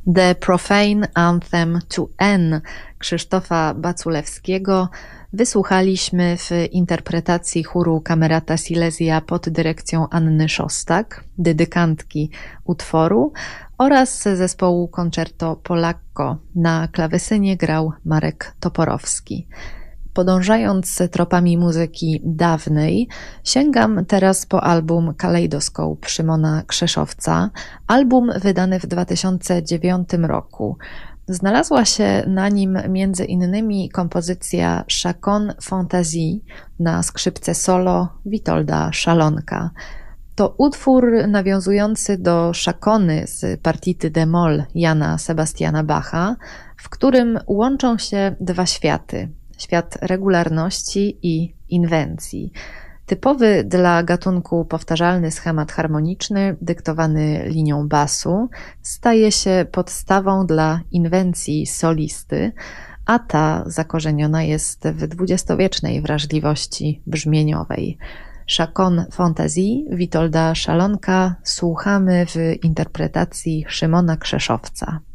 The Profane Anthem to N Krzysztofa Baculewskiego wysłuchaliśmy w interpretacji chóru Camerata Silesia pod dyrekcją Anny Szostak, dedykantki utworu, oraz zespołu Concerto Polacco. Na klawesynie grał Marek Toporowski. Podążając tropami muzyki dawnej, sięgam teraz po album Kalejdoskop Szymona Krzeszowca, album wydany w 2009 roku. Znalazła się na nim między innymi kompozycja Chacon Fantasie na skrzypce solo Witolda Szalonka. To utwór nawiązujący do szakony z partity d-moll Jana Sebastiana Bacha, w którym łączą się dwa światy. Świat regularności i inwencji. Typowy dla gatunku powtarzalny schemat harmoniczny, dyktowany linią basu, staje się podstawą dla inwencji solisty, a ta zakorzeniona jest w dwudziestowiecznej wrażliwości brzmieniowej. Chacon Fantasie Witolda Szalonka słuchamy w interpretacji Szymona Krzeszowca.